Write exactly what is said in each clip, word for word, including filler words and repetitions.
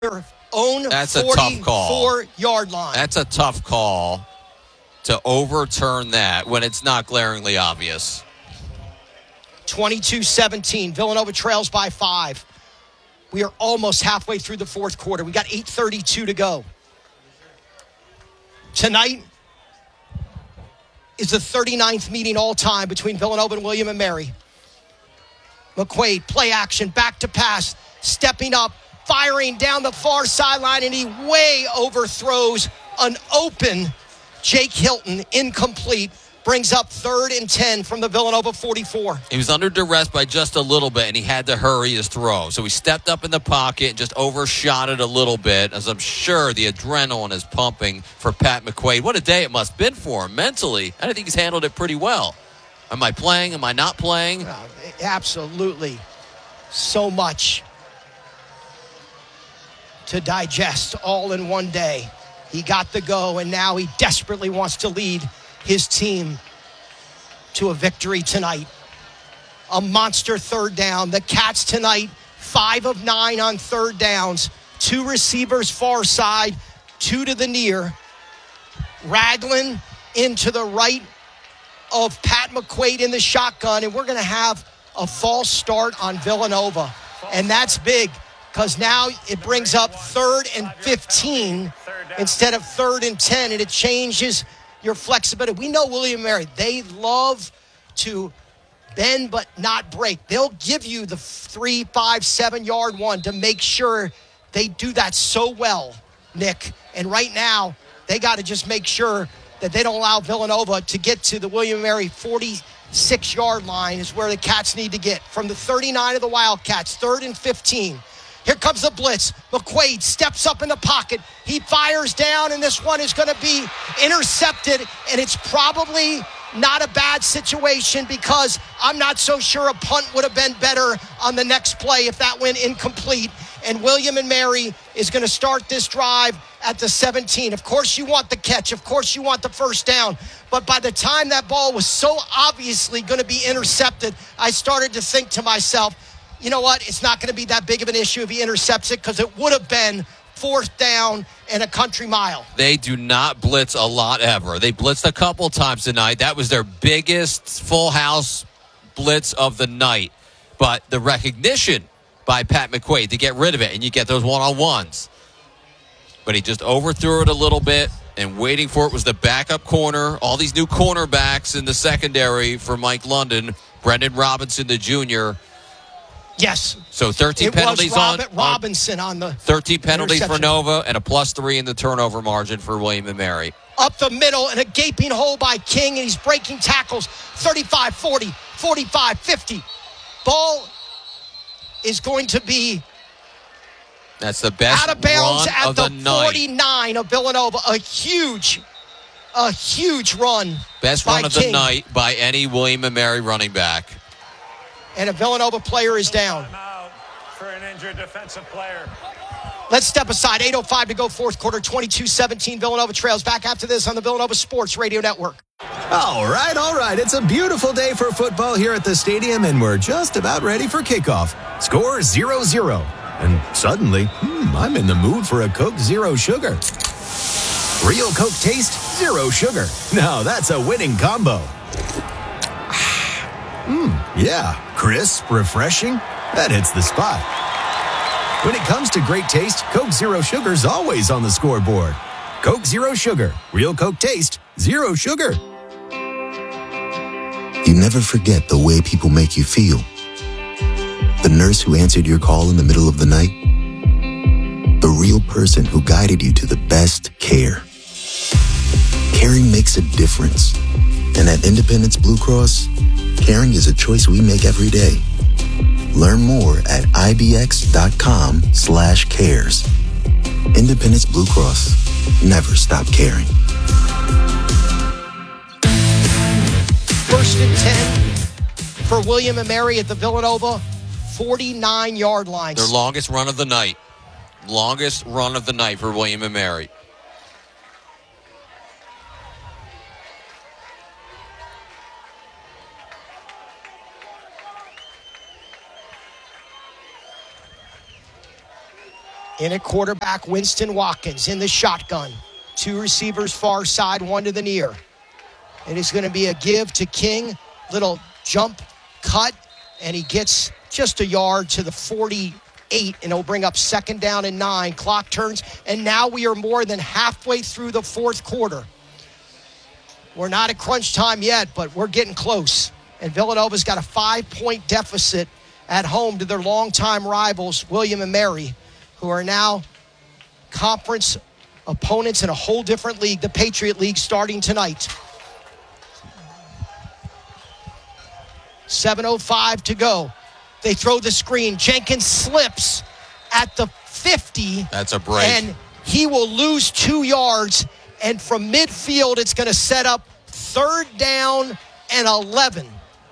own That's a tough call. forty-four-yard line. That's a tough call to overturn that when it's not glaringly obvious. twenty-two seventeen. Villanova trails by five. We are almost halfway through the fourth quarter. We got eight thirty-two to go. Tonight is the thirty-ninth meeting all-time between Villanova and William and Mary. McQuaid, play action, back to pass, stepping up, firing down the far sideline, and he way overthrows an open Jake Hilton, incomplete. Brings up third and ten from the Villanova forty-four. He was under duress by just a little bit, and he had to hurry his throw. So he stepped up in the pocket and just overshot it a little bit, as I'm sure the adrenaline is pumping for Pat McQuaid. What a day it must have been for him mentally. I think he's handled it pretty well. Am I playing? Am I not playing? Uh, absolutely. So much to digest all in one day. He got the go, and now he desperately wants to lead his team to a victory tonight. A monster third down. The Cats tonight, five of nine on third downs. Two receivers far side, two to the near. Ragland into the right of Pat McQuaid in the shotgun, and we're going to have a false start on Villanova. And that's big, because now it brings up third and fifteen instead of third and ten, and it changes your flexibility. We know William and Mary, they love to bend but not break. They'll give you the three, five, seven-yard one to make sure they do that so well, Nick. And right now, they got to just make sure that they don't allow Villanova to get to the William and Mary forty-six-yard line is where the Cats need to get. From the thirty-nine of the Wildcats, third and fifteen. Here comes the blitz. McQuaid steps up in the pocket. He fires down, and this one is going to be intercepted, and it's probably not a bad situation, because I'm not so sure a punt would have been better on the next play if that went incomplete. And William and Mary is going to start this drive at the seventeen. Of course you want the catch. Of course you want the first down. But by the time that ball was so obviously going to be intercepted, I started to think to myself, you know what? It's not going to be that big of an issue if he intercepts it, because it would have been fourth down and a country mile. They do not blitz a lot ever. They blitzed a couple times tonight. That was their biggest full house blitz of the night. But the recognition by Pat McQuaid to get rid of it, and you get those one-on-ones. But he just overthrew it a little bit, and waiting for it was the backup corner. All these new cornerbacks in the secondary for Mike London. Brendan Robinson, the junior. Yes. So thirteen it penalties was Robert on Robinson on the thirteen penalties for Nova, and a plus three in the turnover margin for William and Mary. Up the middle, and a gaping hole by King, and he's breaking tackles. thirty-five, forty, forty-five, fifty. Ball is going to be That's the best out of bounds run at of the, the night. forty-nine of Villanova. A huge, a huge run. Best by run of King. the night by any William and Mary running back. And a Villanova player is down. For an injured defensive player. Let's step aside. eight oh five to go, fourth quarter, twenty-two seventeen. Villanova trails. Back after this on the Villanova Sports Radio Network. All right, all right. It's a beautiful day for football here at the stadium, and we're just about ready for kickoff. Score zero zero. And suddenly, hmm, I'm in the mood for a Coke Zero Sugar. Real Coke taste, zero sugar. Now that's a winning combo. Mmm, yeah, crisp, refreshing. That hits the spot. When it comes to great taste, Coke Zero Sugar's always on the scoreboard. Coke Zero Sugar. Real Coke taste, zero sugar. You never forget the way people make you feel. The nurse who answered your call in the middle of the night. The real person who guided you to the best care. Caring makes a difference. And at Independence Blue Cross, caring is a choice we make every day. Learn more at ibx.com slash cares. Independence Blue Cross. Never stop caring. First and ten for William and Mary at the Villanova forty-nine-yard line. Their longest run of the night. Longest run of the night for William and Mary. In at quarterback, Winston Watkins in the shotgun. Two receivers far side, one to the near. It is going to be a give to King. Little jump cut, and he gets just a yard to the forty-eight, and it'll bring up second down and nine. Clock turns, and now we are more than halfway through the fourth quarter. We're not at crunch time yet, but we're getting close. And Villanova's got a five-point deficit at home to their longtime rivals, William and Mary, who are now conference opponents in a whole different league, the Patriot League, starting tonight. seven oh five to go. They throw the screen. Jenkins slips at the fifty. That's a break. And he will lose two yards. And from midfield, it's going to set up third down and eleven.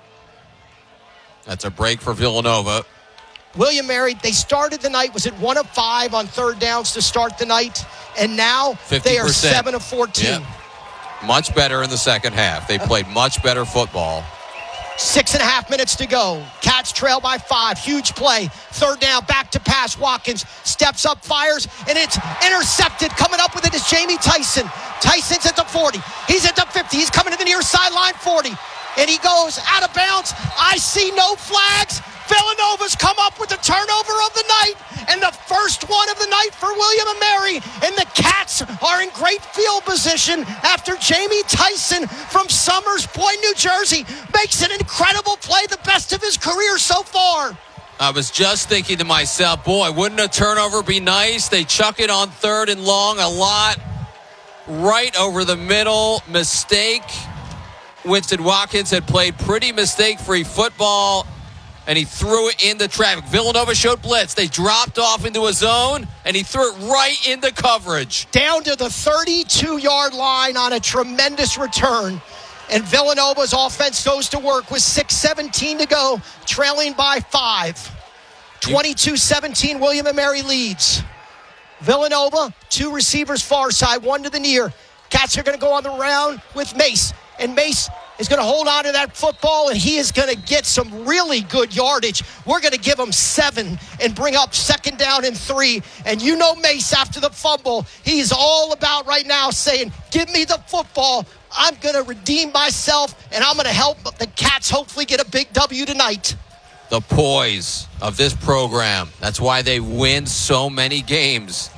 That's a break for Villanova. William Mary, they started the night, was it one of five on third downs to start the night? And now fifty percent. They are seven of fourteen. Yeah. Much better in the second half. They played much better football. Six and a half minutes to go. Cats trail by five. Huge play. Third down, back to pass. Watkins steps up, fires, and it's intercepted. Coming up with it is Jamie Tyson. Tyson's at the forty. He's at the fifty. He's coming to the near sideline, forty. And he goes out of bounds. I see no flags. Villanova's come up with the turnover of the night, and the first one of the night for William and Mary. And the Cats are in great field position after Jamie Tyson from Summers Point, New Jersey, makes an incredible play, the best of his career so far. I was just thinking to myself, boy, wouldn't a turnover be nice? They chuck it on third and long a lot. Right over the middle. Mistake. Winston Watkins had played pretty mistake-free football, and he threw it into traffic. Villanova showed blitz. They dropped off into a zone, and he threw it right into coverage. Down to the thirty-two-yard line on a tremendous return. And Villanova's offense goes to work with six seventeen to go, trailing by five. twenty-two seventeen, William and Mary leads. Villanova, two receivers far side, one to the near. Cats are going to go on the round with Mace. And Mace is going to hold on to that football, and he is going to get some really good yardage. We're going to give him seven and bring up second down and three. And you know Mace, after the fumble, he's all about right now saying, give me the football. I'm going to redeem myself, and I'm going to help the Cats hopefully get a big W tonight. The poise of this program. That's why they win so many games.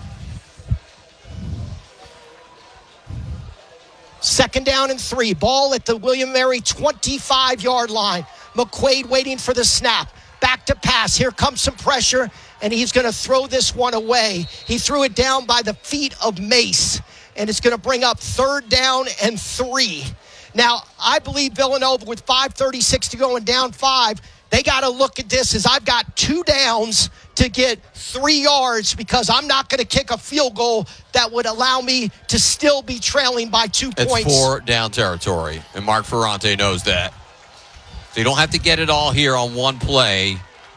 Second down and three. Ball at the William Mary twenty-five-yard line. McQuaid waiting for the snap. Back to pass. Here comes some pressure, and he's going to throw this one away. He threw it down by the feet of Mace, and it's going to bring up third down and three. Now, I believe Villanova, with five thirty-six to go and down five, they got to look at this as I've got two downs to get three yards because I'm not going to kick a field goal that would allow me to still be trailing by two it's points. It's four down territory, and Mark Ferrante knows that. So you don't have to get it all here on one play.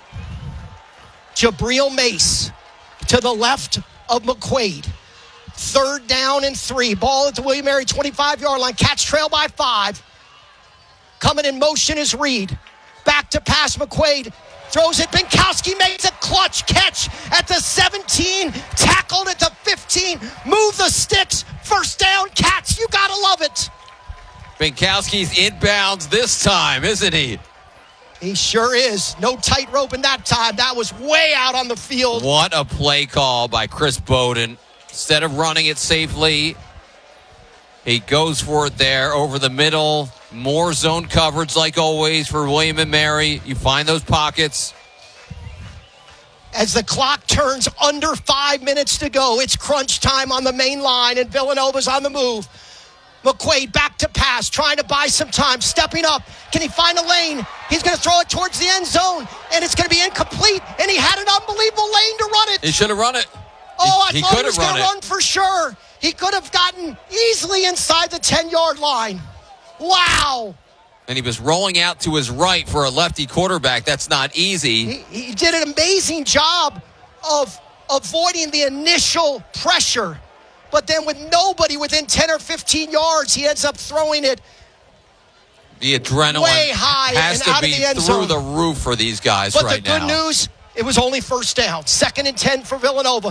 Jabril Mace to the left of McQuaid. Third down and three. Ball at the William Mary twenty-five-yard line. Cats trail by five. Coming in motion is Reed. Back to pass, McQuaid. Throws it. Binkowski makes a clutch catch at the seventeen. Tackled at the fifteen. Move the sticks. First down, Cats. You got to love it. Binkowski's inbounds this time, isn't he? He sure is. No tightrope in that time. That was way out on the field. What a play call by Chris Bowden. Instead of running it safely, he goes for it there over the middle. More zone coverage like always for William and Mary. You find those pockets. As the clock turns, under five minutes to go, it's crunch time on the main line, and Villanova's on the move. McQuaid back to pass, trying to buy some time, stepping up. Can he find a lane? He's going to throw it towards the end zone, and it's going to be incomplete, and he had an unbelievable lane to run it. He should have run it. Oh, he, I he thought he was going to run, run for sure. He could have gotten easily inside the ten-yard line. Wow. And he was rolling out to his right for a lefty quarterback. That's not easy. He, he did an amazing job of avoiding the initial pressure. But then with nobody within ten or fifteen yards, he ends up throwing it the adrenaline way high has and to out be of the end through zone. the roof for these guys but right now. But the good now. news, it was only first down. Second and ten for Villanova.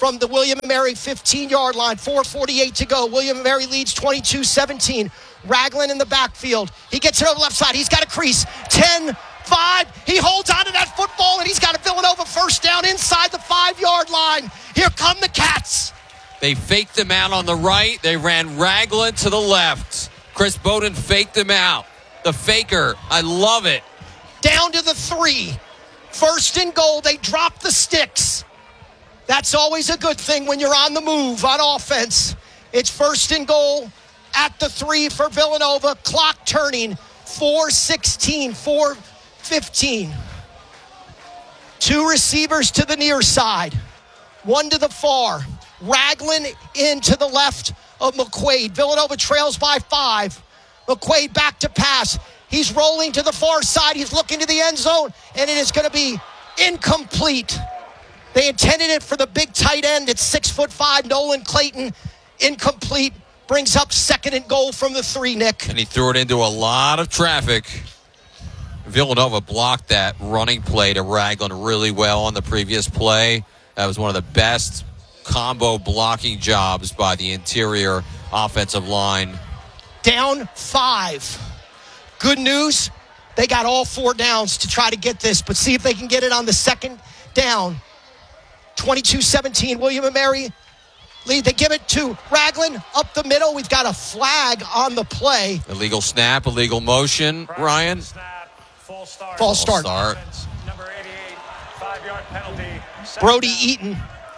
from the William and Mary fifteen-yard line. four forty-eight to go. William and Mary leads twenty-two seventeen. Ragland in the backfield. He gets it over the left side. He's got a crease. ten five. He holds on to that football, and he's got a Villanova first down inside the five-yard line. Here come the Cats. They faked him out on the right. They ran Ragland to the left. Chris Bowden faked him out. The faker. I love it. Down to the three. First and goal. They drop the sticks. That's always a good thing when you're on the move on offense. It's first and goal at the three for Villanova. Clock turning. four sixteen, four fifteen. Two receivers to the near side. One to the far. Ragland in to the left of McQuaid. Villanova trails by five. McQuaid back to pass. He's rolling to the far side. He's looking to the end zone, and it is going to be incomplete. They intended it for the big tight end. It's six foot five, Nolan Clayton. Incomplete. Brings up second and goal from the three, Nick. And he threw it into a lot of traffic. Villanova blocked that running play to Ragland really well on the previous play. That was one of the best combo blocking jobs by the interior offensive line. Down five. Good news, they got all four downs to try to get this, but see if they can get it on the second down. twenty-two seventeen, William and Mary lead. They give it to Ragland up the middle. We've got a flag on the play. Illegal snap, illegal motion, Ryan. Snap, full start. False start. start. Number eighty-eight, five-yard penalty. Brody Eaton.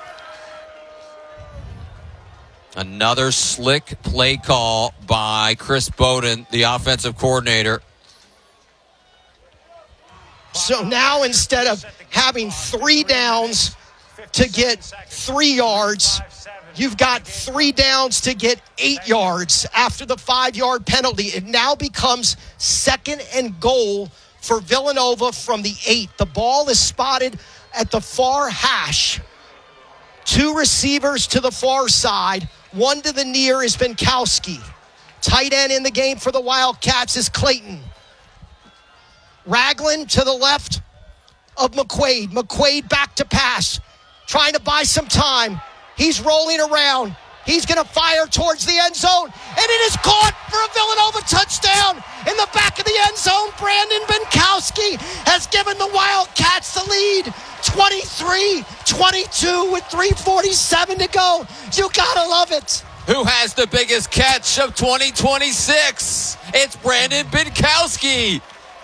Another slick play call by Chris Bowden, the offensive coordinator. So now instead of having three downs to get three yards, you've got three downs to get eight yards after the five-yard penalty. It now becomes second and goal for Villanova from the eight. The ball is spotted at the far hash. Two receivers to the far side. One to the near is Benkowski. Tight end in the game for the Wildcats is Clayton. Ragland to the left of McQuaid. McQuaid back to pass. Trying to buy some time. He's rolling around. He's going to fire towards the end zone. And it is caught for a Villanova touchdown. In the back of the end zone, Brandon Benkowski has given the Wildcats the lead. twenty-three twenty-two with three forty-seven to go. You got to love it. Who has the biggest catch of twenty twenty-six? It's Brandon Benkowski.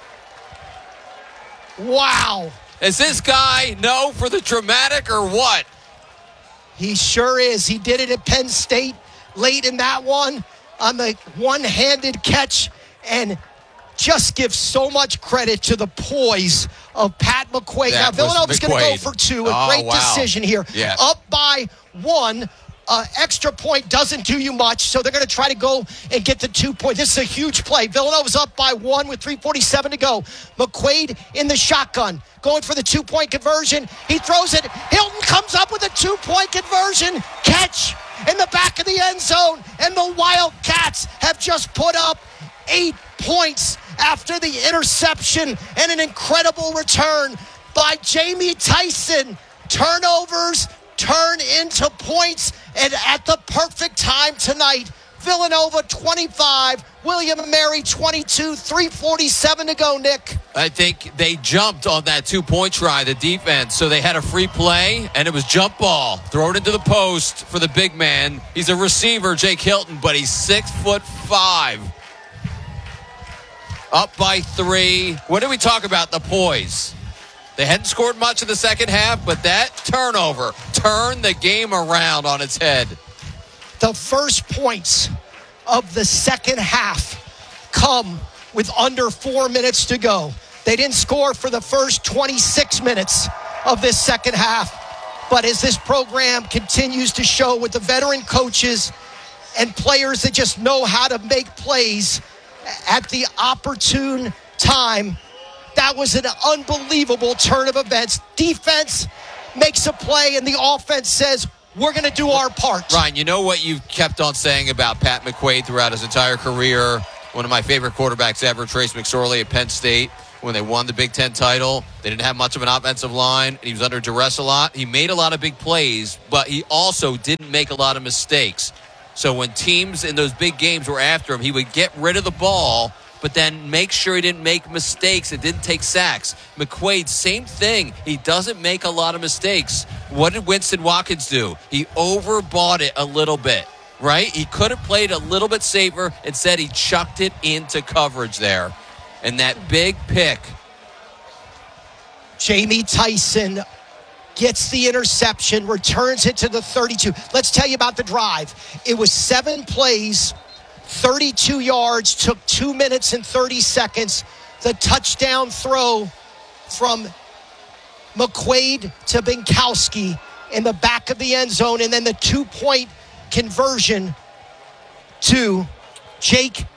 Wow. Is this guy known for the dramatic or what? He sure is. He did it at Penn State late in that one on the one-handed catch, and just give so much credit to the poise of Pat McQuaid. That now, Villanova's going to go McQuaid. for two. A Oh, great wow. decision here. Yeah. Up by one. Uh, extra point doesn't do you much, so they're going to try to go and get the two point. This is a huge play. Villanova's up by one with three forty-seven to go. McQuaid in the shotgun, going for the two-point conversion. He throws it. Hilton comes up with a two-point conversion. Catch in the back of the end zone, and the Wildcats have just put up eight points after the interception and an incredible return by Jamie Tyson. Turnovers turn into points, and at the perfect time tonight. Villanova twenty-five, William and Mary twenty-two, three forty-seven to go, Nick. I think they jumped on that two-point try, the defense, so they had a free play, and it was jump ball. Throw it into the post for the big man. He's a receiver, Jake Hilton, but he's six foot five. Up by three. What did we talk about? The poise. They hadn't scored much in the second half, but that turnover turned the game around on its head. The first points of the second half come with under four minutes to go. They didn't score for the first twenty-six minutes of this second half. But as this program continues to show with the veteran coaches and players that just know how to make plays at the opportune time, that was an unbelievable turn of events. Defense makes a play, and the offense says, we're going to do our part. Ryan, you know what you've kept on saying about Pat McQuaid throughout his entire career? One of my favorite quarterbacks ever, Trace McSorley at Penn State. when they won the Big Ten title. They didn't have much of an offensive line, and he was under duress a lot. He made a lot of big plays, but he also didn't make a lot of mistakes. So when teams in those big games were after him, he would get rid of the ball, but then make sure he didn't make mistakes and didn't take sacks. McQuaid, same thing. He doesn't make a lot of mistakes. What did Winston Watkins do? He overbought it a little bit, right? He could have played a little bit safer. Instead, he chucked it into coverage there. And that big pick. Jamie Tyson gets the interception, returns it to the thirty-two. Let's tell you about the drive. It was seven plays, thirty-two yards, took two minutes and thirty seconds. The touchdown throw from McQuaid to Binkowski in the back of the end zone, and then the two-point conversion to Jake